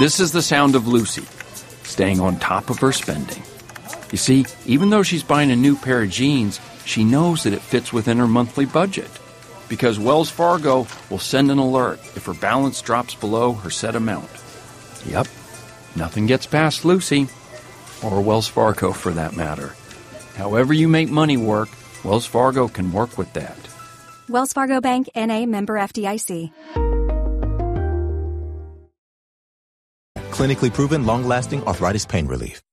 This is the sound of Lucy, staying on top of her spending. You see, even though she's buying a new pair of jeans, she knows that it fits within her monthly budget, because Wells Fargo will send an alert if her balance drops below her set amount. Yep, nothing gets past Lucy, or Wells Fargo for that matter. However you make money work, Wells Fargo can work with that. Wells Fargo Bank, N.A., member FDIC. Clinically proven, long-lasting arthritis pain relief.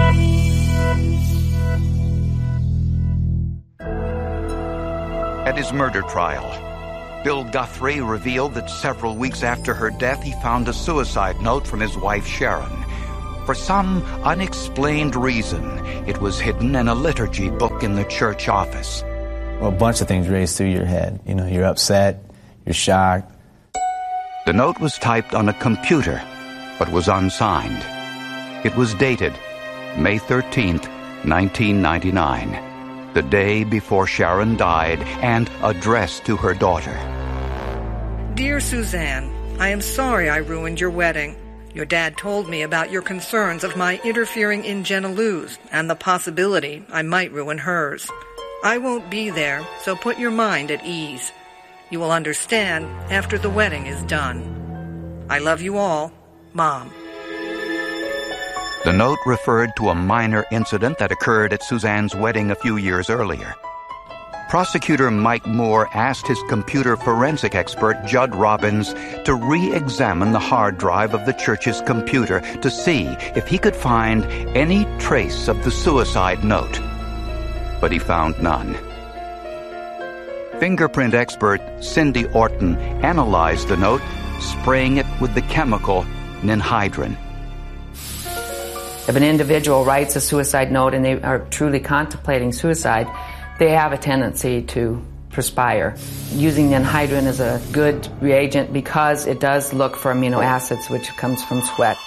At his murder trial, Bill Guthrie revealed that several weeks after her death, he found a suicide note from his wife, Sharon. For some unexplained reason, it was hidden in a liturgy book in the church office. Well, a bunch of things race through your head. You know, you're upset, you're shocked. The note was typed on a computer, but was unsigned. It was dated May 13th, 1999. The day before Sharon died, and addressed to her daughter. Dear Suzanne, I am sorry I ruined your wedding. Your dad told me about your concerns of my interfering in Jenna Lou's and the possibility I might ruin hers. I won't be there, so put your mind at ease. You will understand after the wedding is done. I love you all, Mom. The note referred to a minor incident that occurred at Suzanne's wedding a few years earlier. Prosecutor Mike Moore asked his computer forensic expert, Judd Robbins, to re-examine the hard drive of the church's computer to see if he could find any trace of the suicide note. But he found none. Fingerprint expert Cindy Orton analyzed the note, spraying it with the chemical ninhydrin. If an individual writes a suicide note and they are truly contemplating suicide, they have a tendency to perspire. Using ninhydrin is a good reagent because it does look for amino acids, which comes from sweat.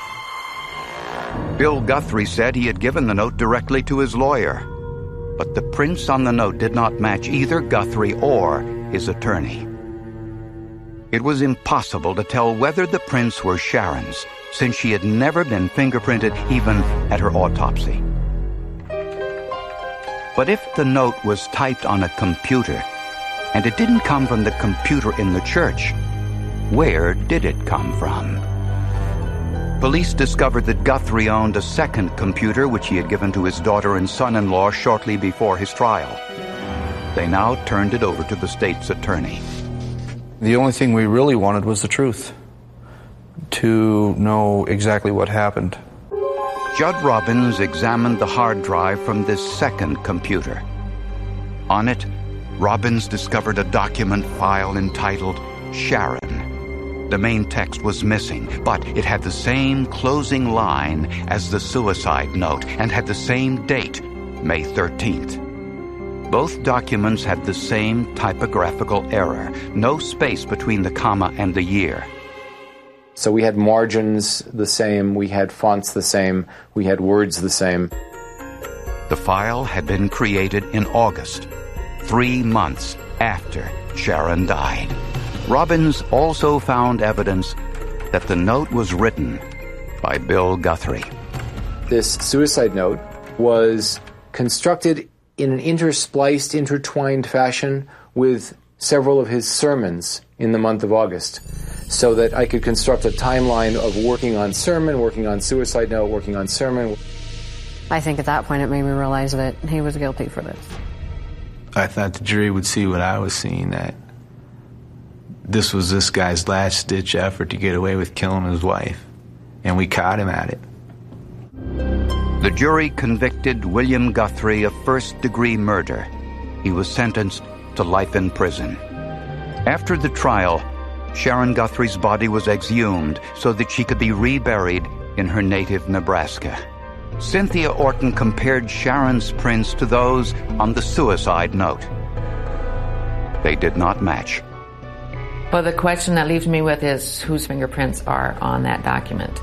Bill Guthrie said he had given the note directly to his lawyer, but the prints on the note did not match either Guthrie or his attorney. It was impossible to tell whether the prints were Sharon's, since she had never been fingerprinted even at her autopsy. But if the note was typed on a computer, and it didn't come from the computer in the church, where did it come from? Police discovered that Guthrie owned a second computer which he had given to his daughter and son-in-law shortly before his trial. They now turned it over to the state's attorney. The only thing we really wanted was the truth, to know exactly what happened. Judd Robbins examined the hard drive from this second computer. On it, Robbins discovered a document file entitled Sharon. The main text was missing, but it had the same closing line as the suicide note and had the same date, May 13th. Both documents had the same typographical error, no space between the comma and the year. So we had margins the same, we had fonts the same, we had words the same. The file had been created in August, 3 months after Sharon died. Robbins also found evidence that the note was written by Bill Guthrie. This suicide note was constructed in an interspliced, intertwined fashion with several of his sermons in the month of August, so that I could construct a timeline of working on sermon, working on suicide note, working on sermon. I think at that point it made me realize that he was guilty for this. I thought the jury would see what I was seeing, that this was this guy's last-ditch effort to get away with killing his wife, and we caught him at it. The jury convicted William Guthrie of first-degree murder. He was sentenced to life in prison. After the trial, Sharon Guthrie's body was exhumed so that she could be reburied in her native Nebraska. Cynthia Orton compared Sharon's prints to those on the suicide note. They did not match. Well, the question that leaves me with is whose fingerprints are on that document.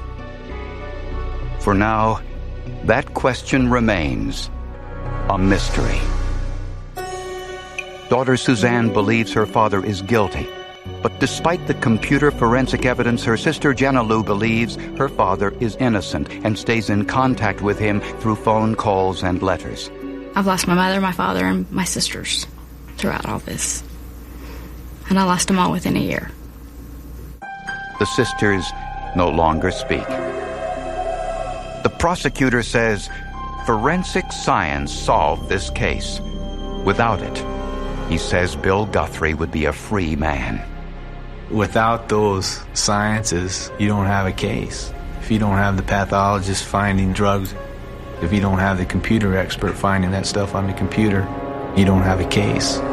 For now, that question remains a mystery. Daughter Suzanne believes her father is guilty, But despite the computer forensic evidence, her sister Jenna Lou believes her father is innocent and stays in contact with him through phone calls and letters. I've lost my mother, my father, and my sisters throughout all this. And I lost them all within a year. The sisters no longer speak. The prosecutor says forensic science solved this case. Without it, he says Bill Guthrie would be a free man. Without those sciences, you don't have a case. If you don't have the pathologist finding drugs, if you don't have the computer expert finding that stuff on the computer, you don't have a case.